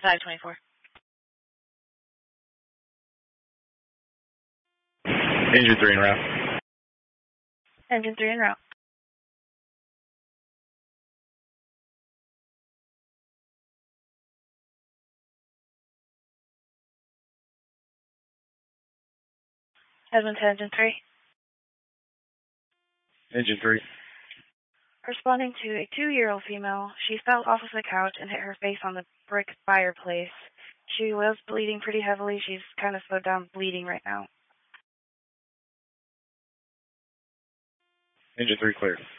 524. Engine 3 en route. Engine 3 en route. Edmonds, Engine 3. Engine 3. Responding to a 2-year-old female, she fell off of the couch and hit her face on the brick fireplace. She was bleeding pretty heavily. She's kind of slowed down bleeding right now. Engine 3 clear.